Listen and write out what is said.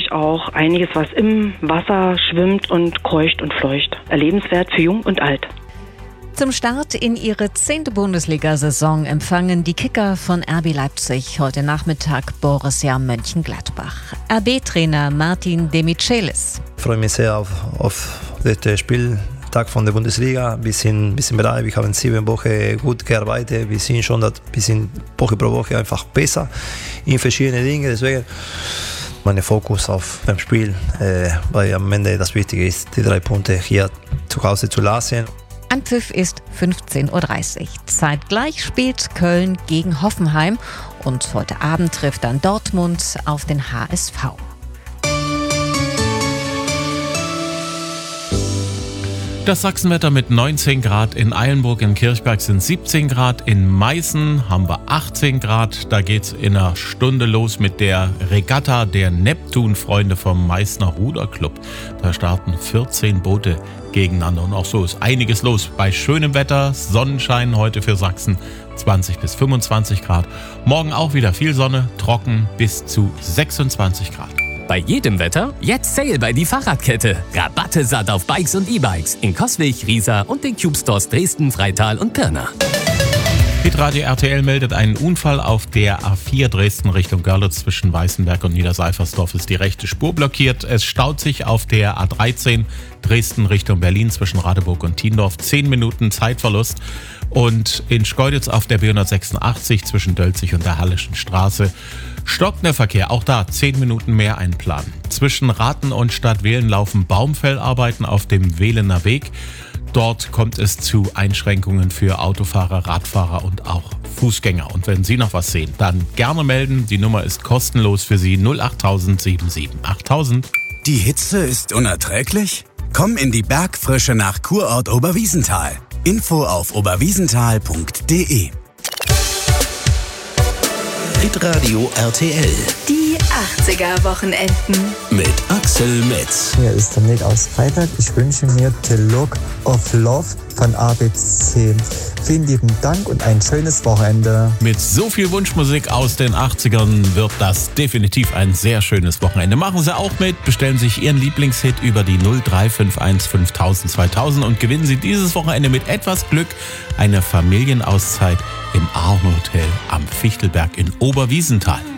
natürlich auch einiges, was im Wasser schwimmt und keucht und fleucht. Erlebenswert für Jung und Alt. Zum Start in ihre 10. Bundesliga-Saison empfangen die Kicker von RB Leipzig heute Nachmittag Borussia Mönchengladbach. RB-Trainer Martin De Michelis. Ich freue mich sehr auf das Spieltag von der Bundesliga. Wir sind bereit, wir haben 7 Wochen gut gearbeitet. Wir sind schon ein bisschen Woche pro Woche einfach besser in verschiedenen Dingen. Deswegen mein Fokus auf dem Spiel, weil am Ende das Wichtige ist, die 3 Punkte hier zu Hause zu lassen. Anpfiff ist 15:30 Uhr. Zeitgleich spielt Köln gegen Hoffenheim und heute Abend trifft dann Dortmund auf den HSV. Das Sachsenwetter mit 19 Grad, in Eilenburg in Kirchberg sind 17 Grad, in Meißen haben wir 18 Grad. Da geht's in einer Stunde los mit der Regatta der Neptun-Freunde vom Meißner Ruderclub. Da starten 14 Boote gegeneinander und auch so ist einiges los. Bei schönem Wetter, Sonnenschein heute für Sachsen, 20 bis 25 Grad. Morgen auch wieder viel Sonne, trocken bis zu 26 Grad. Bei jedem Wetter jetzt Sale bei die Fahrradkette. Rabatte satt auf Bikes und E-Bikes in Coswig, Riesa und den Cube Stores Dresden, Freital und Pirna. Hitradio RTL meldet einen Unfall auf der A4 Dresden Richtung Görlitz. Zwischen Weißenberg und Niederseifersdorf ist die rechte Spur blockiert. Es staut sich auf der A13 Dresden Richtung Berlin zwischen Radeburg und Tiendorf. 10 Minuten Zeitverlust. Und in Schkeuditz auf der B186 zwischen Dölzig und der Halleschen Straße stockt der Verkehr. Auch da 10 Minuten mehr einplanen. Zwischen Rathen und Stadtwehlen laufen Baumfellarbeiten auf dem Wehlener Weg. Dort kommt es zu Einschränkungen für Autofahrer, Radfahrer und auch Fußgänger. Und wenn Sie noch was sehen, dann gerne melden. Die Nummer ist kostenlos für Sie 08000 77 8000. Die Hitze ist unerträglich? Komm in die Bergfrische nach Kurort Oberwiesenthal. Info auf oberwiesenthal.de. Hitradio RTL. Die 80er-Wochenenden. Mit Axel Metz. Hier ist der Nick aus Freiburg. Ich wünsche mir The Look of Love von ABC. Vielen lieben Dank und ein schönes Wochenende. Mit so viel Wunschmusik aus den 80ern wird das definitiv ein sehr schönes Wochenende. Machen Sie auch mit, bestellen sich Ihren Lieblingshit über die 0351 5000 2000 und gewinnen Sie dieses Wochenende mit etwas Glück eine Familienauszeit im Arno Hotel am Fichtelberg in Oberwiesenthal.